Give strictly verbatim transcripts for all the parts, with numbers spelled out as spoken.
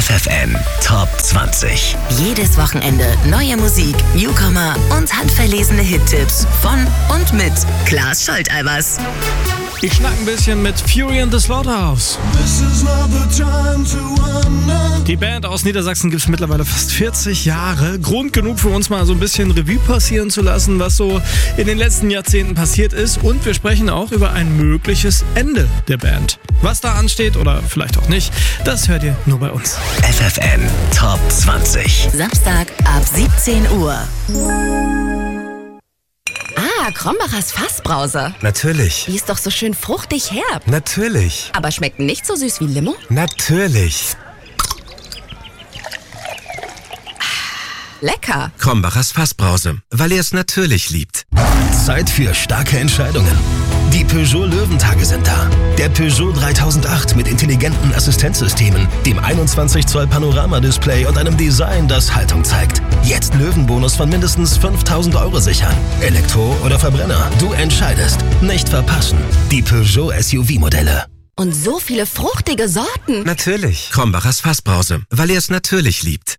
F F N Top zwanzig. Jedes Wochenende neue Musik, Newcomer und handverlesene Hittipps von und mit Klaas Scholteibers. Ich schnack ein bisschen mit Fury in the Slaughterhouse. Die Band aus Niedersachsen gibt es mittlerweile fast vierzig Jahre. Grund genug für uns mal so ein bisschen Revue passieren zu lassen, was so in den letzten Jahrzehnten passiert ist. Und wir sprechen auch über ein mögliches Ende der Band. Was da ansteht oder vielleicht auch nicht, das hört ihr nur bei uns. F F N Top zwanzig. Samstag ab siebzehn Uhr. Ah, Krombachers Fassbrause. Natürlich. Die ist doch so schön fruchtig herb. Natürlich. Aber schmeckt nicht so süß wie Limo? Natürlich. Lecker. Krombachers Fassbrause, weil ihr es natürlich liebt. Zeit für starke Entscheidungen. Die Peugeot Löwentage sind da. Der Peugeot dreitausendacht mit intelligenten Assistenzsystemen, dem einundzwanzig Zoll Panoramadisplay und einem Design, das Haltung zeigt. Jetzt Löwenbonus von mindestens fünftausend Euro sichern. Elektro oder Verbrenner, du entscheidest. Nicht verpassen. Die Peugeot S U V-Modelle. Und so viele fruchtige Sorten. Natürlich. Krombachers Fassbrause, weil ihr es natürlich liebt.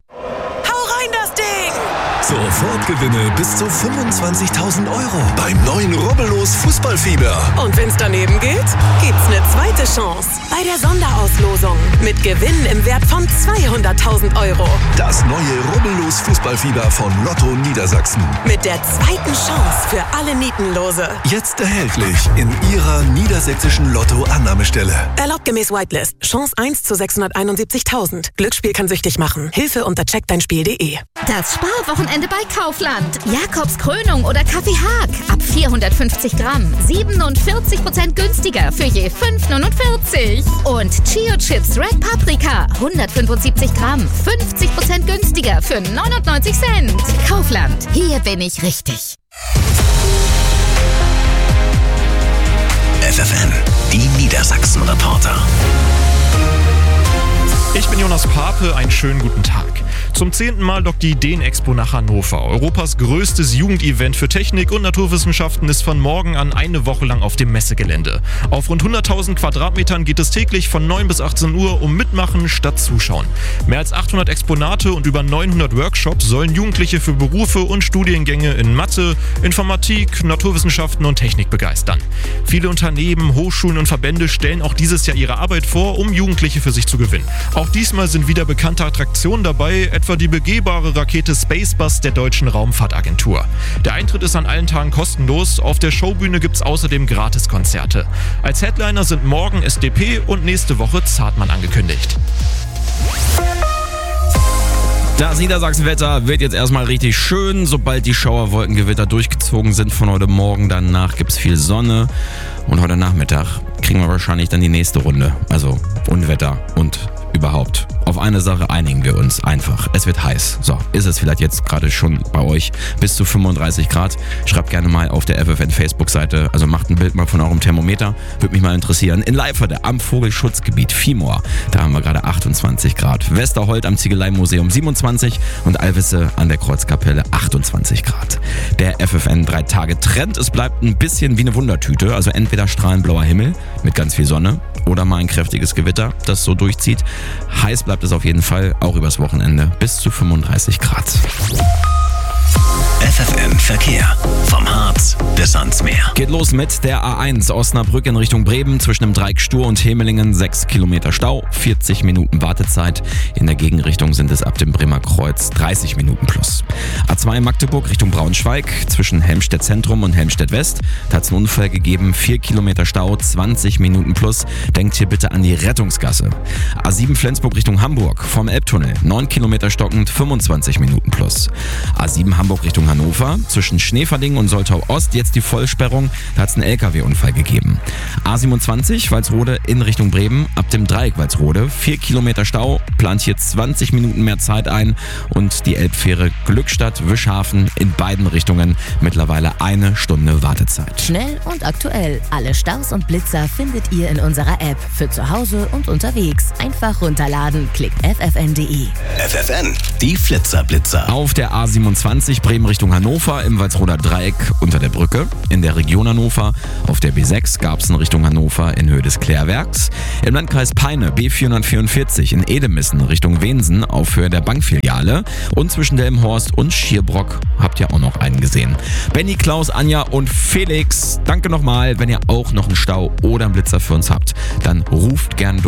Sofortgewinne bis zu fünfundzwanzigtausend Euro beim neuen Rubbellos Fußballfieber. Und wenn's daneben geht, gibt's eine zweite Chance bei der Sonderauslosung mit Gewinnen im Wert von zweihunderttausend Euro. Das neue Rubbellos Fußballfieber von Lotto Niedersachsen. Mit der zweiten Chance für alle Nietenlose. Jetzt erhältlich in Ihrer niedersächsischen Lotto-Annahmestelle. Erlaubt gemäß Whitelist. Chance eins zu sechshunderteinundsiebzigtausend. Glücksspiel kann süchtig machen. Hilfe unter check dein spiel punkt de. Das Sparwochenende bei Kaufland. Jakobs Krönung oder Kaffee Haag. Ab vierhundertfünfzig Gramm. siebenundvierzig Prozent günstiger für je fünf neunundvierzig. Und Chio Chips Red Paprika. hundertfünfundsiebzig Gramm. fünfzig Prozent günstiger für neunundneunzig Cent. Kaufland. Hier bin ich richtig. F F N, die Niedersachsen-Reporter. Ich bin Jonas Pape, einen schönen guten Tag. Zum zehnten Mal dockt die Ideen-Expo nach Hannover. Europas größtes Jugendevent für Technik und Naturwissenschaften ist von morgen an eine Woche lang auf dem Messegelände. Auf rund hunderttausend Quadratmetern geht es täglich von neun bis achtzehn Uhr um Mitmachen statt Zuschauen. Mehr als achthundert Exponate und über neunhundert Workshops sollen Jugendliche für Berufe und Studiengänge in Mathe, Informatik, Naturwissenschaften und Technik begeistern. Viele Unternehmen, Hochschulen und Verbände stellen auch dieses Jahr ihre Arbeit vor, um Jugendliche für sich zu gewinnen. Auch diesmal sind wieder bekannte Attraktionen dabei, etwa die begehbare Rakete Spacebus der Deutschen Raumfahrtagentur. Der Eintritt ist an allen Tagen kostenlos, auf der Showbühne gibt es außerdem Gratiskonzerte. Als Headliner sind morgen S D P und nächste Woche Zartmann angekündigt. Das Niedersachsenwetter wird jetzt erstmal richtig schön, sobald die Schauerwolkengewitter durchgezogen sind von heute Morgen. Danach gibt es viel Sonne und heute Nachmittag kriegen wir wahrscheinlich dann die nächste Runde. Also Unwetter und überhaupt. Auf eine Sache einigen wir uns einfach. Es wird heiß. So, ist es vielleicht jetzt gerade schon bei euch bis zu fünfunddreißig Grad? Schreibt gerne mal auf der F F N Facebook-Seite, also macht ein Bild mal von eurem Thermometer. Würde mich mal interessieren. In Leiferde am Vogelschutzgebiet Viehmoor, da haben wir gerade achtundzwanzig Grad. Westerhold am Ziegeleimuseum siebenundzwanzig und Alvisse an der Kreuzkapelle achtundzwanzig Grad. Der F F N drei Tage Trend, es bleibt ein bisschen wie eine Wundertüte. Also entweder strahlend blauer Himmel mit ganz viel Sonne oder mal ein kräftiges Gewitter, das so durchzieht. Heiß bleibt es auf jeden Fall, auch übers Wochenende, bis zu fünfunddreißig Grad. F F N Verkehr. Vom Harz bis ans Meer. Geht los mit der A eins Osnabrück in Richtung Bremen zwischen dem Dreieck Stur und Hemelingen. sechs Kilometer Stau, vierzig Minuten Wartezeit. In der Gegenrichtung sind es ab dem Bremer Kreuz dreißig Minuten plus. A zwei Magdeburg Richtung Braunschweig zwischen Helmstedt Zentrum und Helmstedt West. Da hat es einen Unfall gegeben, vier Kilometer Stau, zwanzig Minuten plus. Denkt hier bitte an die Rettungsgasse. A sieben Flensburg Richtung Hamburg vom Elbtunnel. neun Kilometer stockend, fünfundzwanzig Minuten plus. A sieben Hamburg Richtung Hannover zwischen Schneverding und Soltau Ost jetzt die Vollsperrung, da hat es einen L K W-Unfall gegeben. A siebenundzwanzig Walsrode in Richtung Bremen ab dem Dreieck Walsrode, vier Kilometer Stau, plant hier zwanzig Minuten mehr Zeit ein und die Elbfähre Glückstadt Wischhafen in beiden Richtungen mittlerweile eine Stunde Wartezeit. Schnell und aktuell. Alle Staus und Blitzer findet ihr in unserer App. Für zu Hause und unterwegs. Einfach runterladen. Klickt f f n punkt de. F F N, die Flitzer Blitzer. Auf der A siebenundzwanzig Bremen Richtung Richtung Hannover im Walsroder Dreieck unter der Brücke. In der Region Hannover auf der B sechs gab es in Richtung Hannover in Höhe des Klärwerks. Im Landkreis Peine B vierhundertvierundvierzig in Edemissen Richtung Wensen auf Höhe der Bankfiliale. Und zwischen Delmenhorst und Schierbrock habt ihr auch noch einen gesehen. Benny, Klaus, Anja und Felix, danke nochmal. Wenn ihr auch noch einen Stau oder einen Blitzer für uns habt, dann ruft gern durch.